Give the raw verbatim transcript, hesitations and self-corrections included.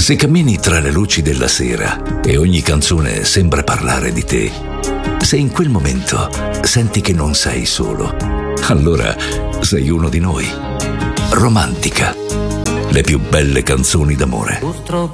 Se cammini tra le luci della sera e ogni canzone sembra parlare di te, se in quel momento senti che non sei solo, allora sei uno di noi. Romantica. Le più belle canzoni d'amore. Purtroppo